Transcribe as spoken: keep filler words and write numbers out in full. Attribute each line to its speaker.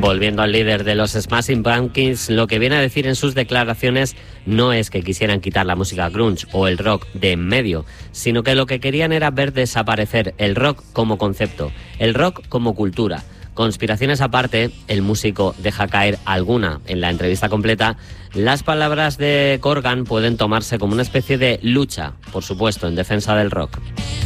Speaker 1: Volviendo al líder de los Smashing Pumpkins, lo que viene a decir en sus declaraciones no es que quisieran quitar la música grunge o el rock de en medio, sino que lo que querían era ver desaparecer el rock como concepto, el rock como cultura. Conspiraciones aparte, el músico deja caer alguna en la entrevista completa. Las palabras de Corgan pueden tomarse como una especie de lucha, por supuesto, en defensa del rock.